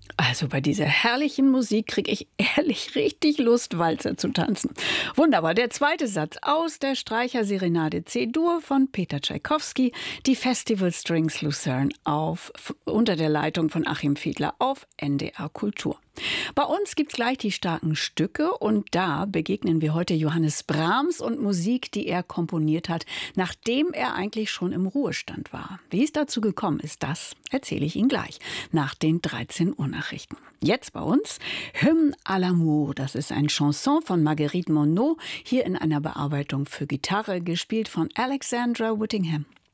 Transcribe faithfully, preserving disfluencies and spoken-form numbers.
Also bei dieser herrlichen Musik kriege ich ehrlich richtig Lust, Walzer zu tanzen. Wunderbar. Der zweite Satz aus der Streicherserenade C-Dur von Peter Tschaikowski, die Festival Strings Lucerne auf, unter der Leitung von Achim Fiedler auf N D R Kultur. Bei uns gibt's gleich die starken Stücke und da begegnen wir heute Johannes Brahms und Musik, die er komponiert hat, nachdem er eigentlich schon im Ruhestand war. Wie es dazu gekommen ist, das erzähle ich Ihnen gleich nach den dreizehn Uhr Nachrichten. Jetzt bei uns Hymne à l'amour. Das ist ein Chanson von Marguerite Monod, hier in einer Bearbeitung für Gitarre, gespielt von Alexandra Whittingham.